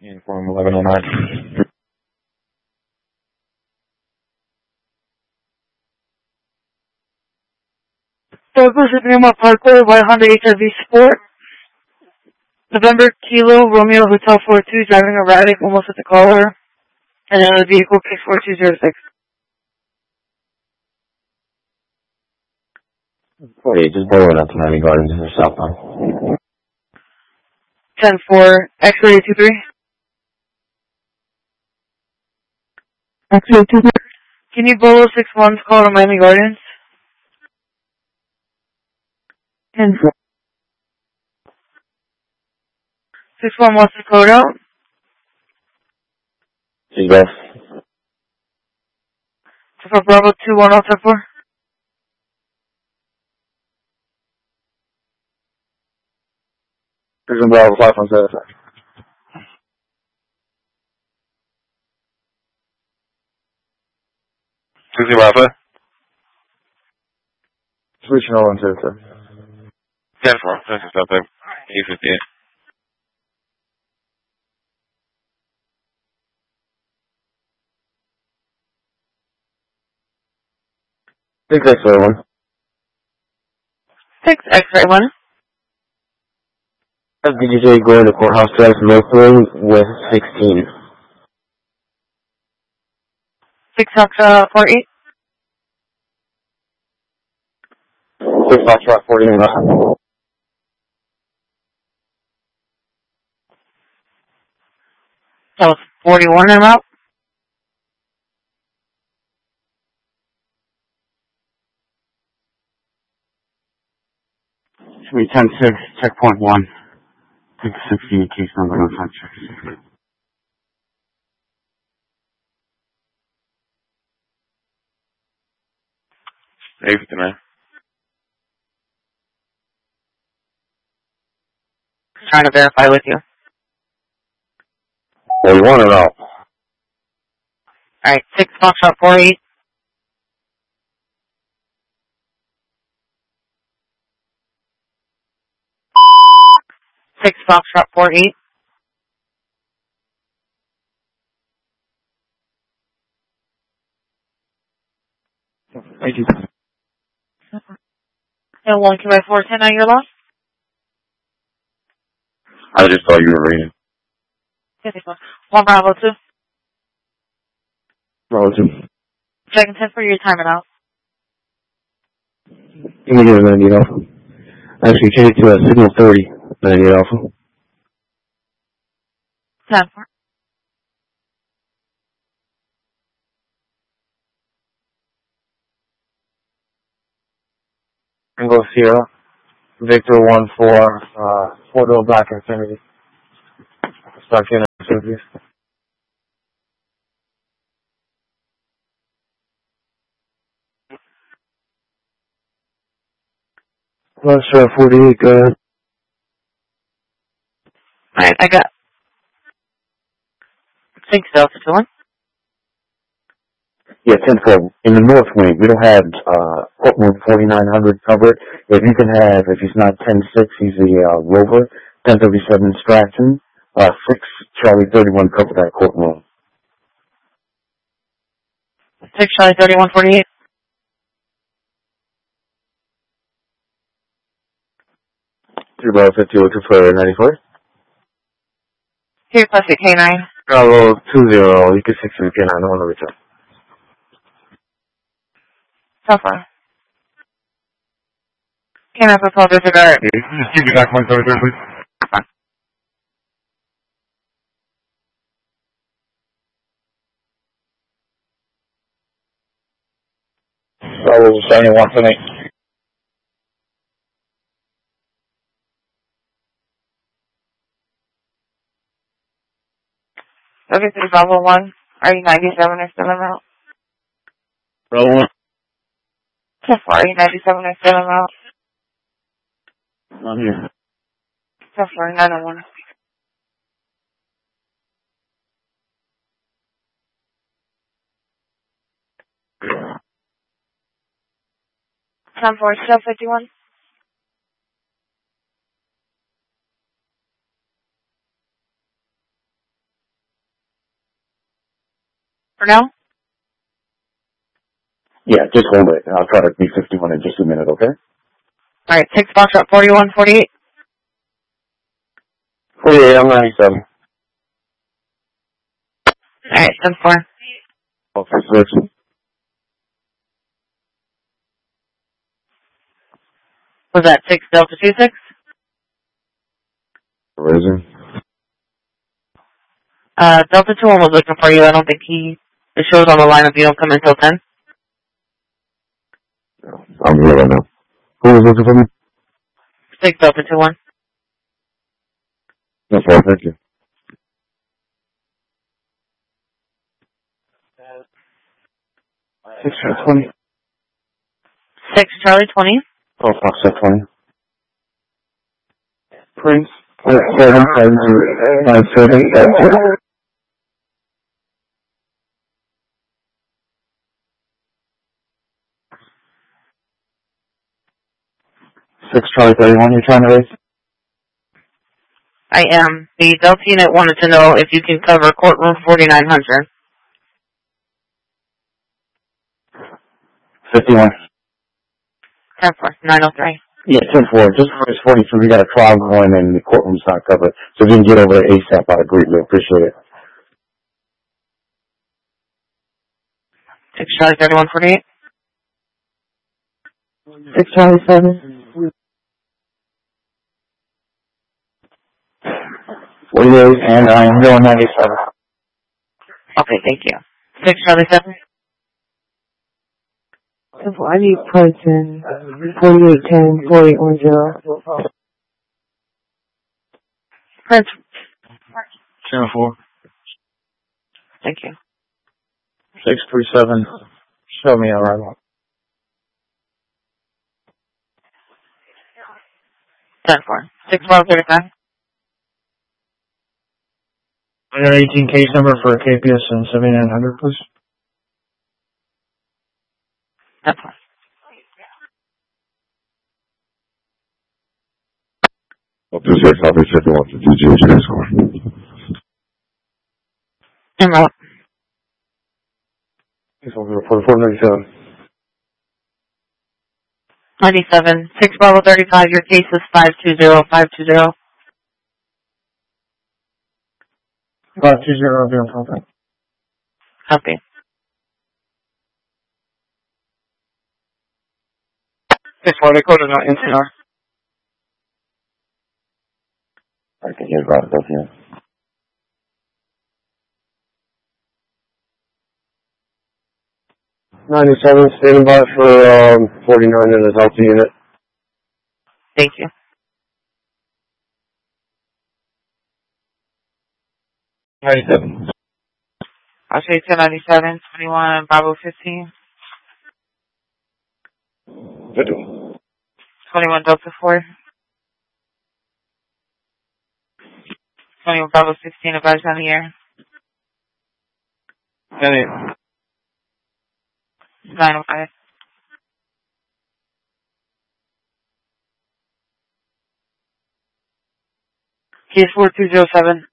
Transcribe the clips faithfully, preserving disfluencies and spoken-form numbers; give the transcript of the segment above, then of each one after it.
Uniform eleven oh nine. Douglas Abrima Parkway, White Honda H R V Sport. November Kilo Romeo Hotel four two, driving erratic, almost at the caller. And another vehicle, case four two zero six. forty-eight, just borrowing up to Miami Gardens in the southbound. ten four, X-ray two three. X-ray two three. Can you Bolo six one call to Miami Gardens? ten four. six one wants the code out. See you guys. For Bravo two one oh ten four. Prison Bravo five one seven. Susie Bravo. Switching over to the ten four, this is up there. E fifty-eight. six X-ray one. six X-ray one. Did you say going to courthouse drive locally with sixteen? six Foxtrot four eight. six Foxtrot forty-nine. That was forty-one I'm out. Should be ten six, checkpoint one. Take sixteen, case number no time check. Safety, man. Trying to verify with you. forty-one or out? Alright, six Foxtrot four eight. six Foxtrot four eight. Thank you. And one Q by four ten on your loss? I just thought you were reading. Yes, it's one. One Bravo two. Bravo two. Checking ten for your timing out. Give me a minute, Alpha. Actually, change it to a signal thirty. Minute, Alpha. ten four. Tango Sierra. Victor one four, uh, four door black Infinity. Start getting service. Plus, uh, forty-eight, go ahead. Alright, I got six Delta two one. Yeah, ten four. In the north wing, we don't have, uh, courtroom forty-nine hundred covered. If you can have, if he's not ten six, he's the, uh, Rover, ten thirty-seven Stratton, uh, six Charlie thirty-one cover that courtroom. six Charlie thirty-one forty-eight. three Bravo fifty oh two for ninety-four. Here, plus K nine. Bravo two zero, you can six in the K nine, I want to return. So far. K nine for twelve disregard. Just give me back one thirty, please. Bravo seventy-one twenty. Okay, three Bravo one. Are you ninety-seven or still in route? Bravo one. So far, are you ninety-seven or still in route? I'm here. So far, nine oh one. ten four, Shell fifty-one. for now? Yeah, just hold it. I'll try to be fifty-one in just a minute, okay? Alright, six Foxtrot forty-one forty-eight. forty-eight, I'm ninety-seven. Alright, ten four. Oh, six, six. Was that six Delta two six? Risen. Uh, Delta two one was looking for you. I don't think he, it shows on the lineup you don't come until ten. I'm here right now. Who was looking for me? six Delta two one. That's all, thank you. six twenty. six Charlie twenty. Oh, Fox at twenty. Prince. seven, seven, nine, seven, six Charlie thirty-one, you're trying to raise? I am. The Delta unit wanted to know if you can cover courtroom forty-nine hundred. fifty-one. ten four. nine oh three. Yeah, ten four. Just for his forty-two, we got a trial going and the courtroom's not covered. So if you can get over there ASAP, I'd greatly appreciate it. six Charlie thirty-one forty-eight. six Charlie seven. forty-eight, and I am going ninety-seven. Okay, thank you. six Charlie seven. I need Prince in forty-eight ten, forty-eight ten. Prince. ten four. Thank you. six three seven. Show me all right. ten four. six twelve thirty-five. I got eighteen case number for K P S and seventy-nine hundred, please. ten four. Up to six, I'll be fifty-one to D J score. Enroll. This one's for four ninety-seven. ninety-seven. six Bravo thirty-five. Your case is five two zero five two zero. five two zero, be on contact. Copy. This one, they code is not N C R. I can hear about it, both here. ninety-seven, standing by for um, forty-nine in the Delta unit. Thank you. ninety-seven. I'll show you two ninety-seven, twenty-one, Bravo fifteen. fifty-one. twenty-one Delta four. twenty-one Bravo sixteen, advise on the air. ten eight. nine oh five. Case four two zero seven.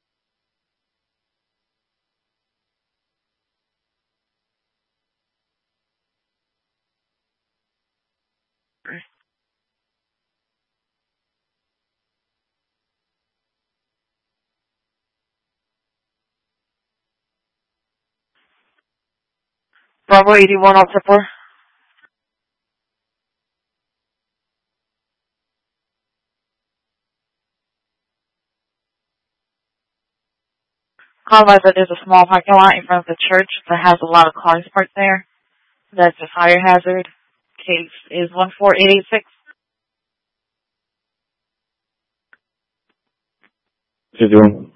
Bravo eighty-one, Alpha four. Call advise that there's a small parking lot in front of the church that has a lot of cars parked there. That's a fire hazard. Case is one four eight eight six. What you doing?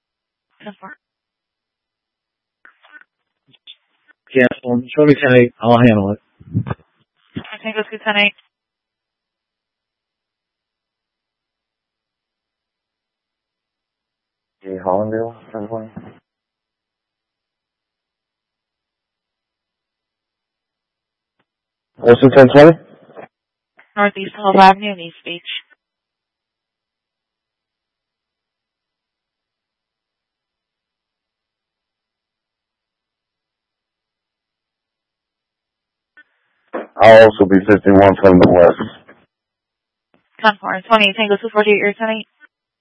Cancel. Show me ten eight. I'll handle it. I think let's get ten eight. J. Hollandale, ten twenty. What's the ten twenty? Northeast Hills Avenue, East Beach. I'll also be fifty-one from the west. ten four, twenty, Tango two forty-eight, your ten eight.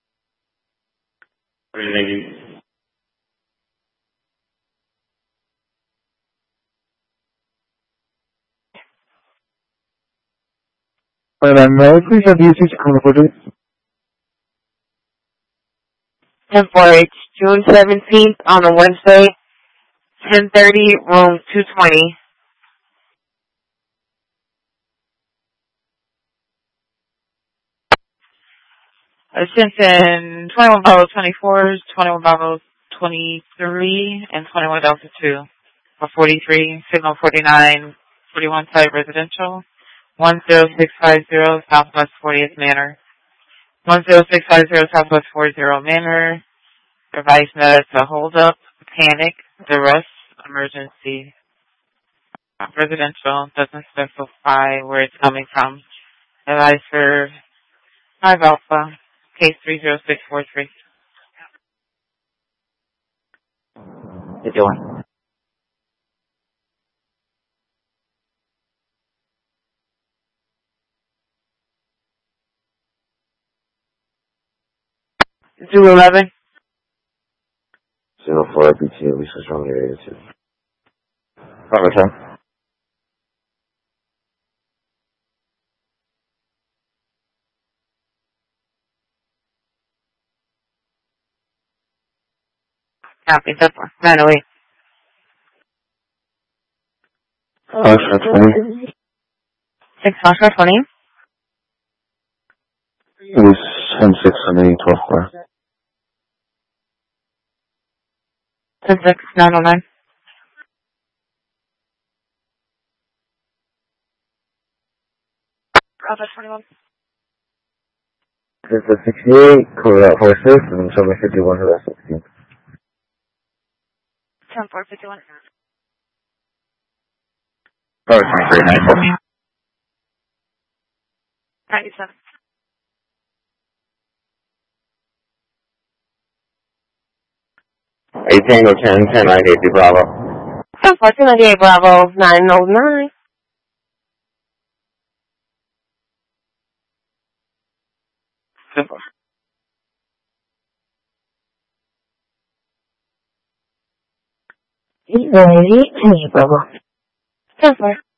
Thank you. Well, then, may I please have usage on the photo? ten four, it's June seventeenth on a Wednesday, ten thirty, room two twenty. Attention, twenty-one Bravo twenty-four, twenty-one Bravo twenty-three, and twenty-one Delta two. For forty-three, signal forty-nine, forty-one site residential, one zero six five zero Southwest fortieth Manor. one zero six five zero Southwest forty Manor. Device notice a hold up, panic, duress, emergency. Residential doesn't specify where it's coming from. Device for five Alpha, case three zero six four three. fifty-one. Zulu eleven. Zero four R P T, at least strong area two. Five or ten. Copy, that's one. nine oh eight. Oh, sure, twenty. six Foxtrot twenty. It was ten six seventy twelve square. ten six nine oh nine. Bravo twenty-one. This is sixty-eight, Korea horses, and show me fifty-one to that sixteen. ten four fifty-one. Oh, twenty-three, ninety-four. ninety-seven. eight Tango ten, ten ninety-eight, Bravo. ten four two ninety-eight Bravo nine oh nine. ten four. eight ninety-eight, Bravo. ten four.